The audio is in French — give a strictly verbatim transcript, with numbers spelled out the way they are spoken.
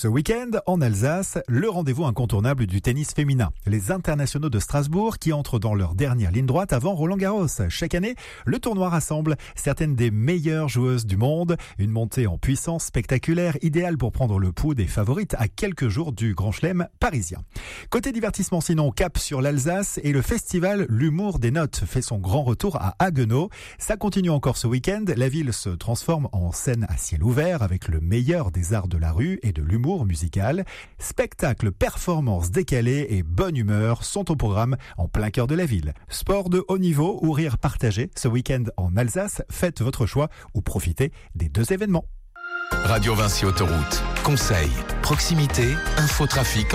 Ce week-end, en Alsace, le rendez-vous incontournable du tennis féminin. Les internationaux de Strasbourg qui entrent dans leur dernière ligne droite avant Roland-Garros. Chaque année, le tournoi rassemble certaines des meilleures joueuses du monde. Une montée en puissance spectaculaire, idéale pour prendre le pouls des favorites à quelques jours du Grand Chelem parisien. Côté divertissement sinon, cap sur l'Alsace et le festival L'Humour des Notes fait son grand retour à Haguenau. Ça continue encore ce week-end. La ville se transforme en scène à ciel ouvert avec le meilleur des arts de la rue et de l'humour musical. Spectacles, performances décalées et bonne humeur sont au programme en plein cœur de la ville. Sport de haut niveau ou rire partagé, ce week-end en Alsace, faites votre choix ou profitez des deux événements. Radio Vinci Autoroute. Conseils, proximité, infotrafic.